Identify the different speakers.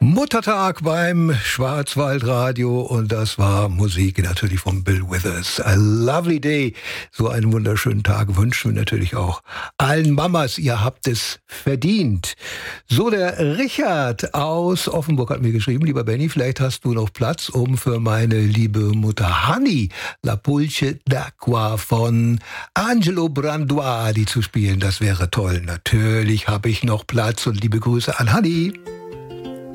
Speaker 1: Muttertag beim Schwarzwaldradio und das war Musik natürlich von Bill Withers. A lovely day. So einen wunderschönen Tag wünschen wir natürlich auch allen Mamas. Ihr habt es verdient. So, der Richard aus Offenburg hat mir geschrieben, lieber Benny, vielleicht hast du noch Platz, um für meine liebe Mutter Hanni La Pulce d'Acqua von Angelo Branduardi zu spielen. Das wäre toll. Natürlich habe ich noch Platz und liebe Grüße an Hanni.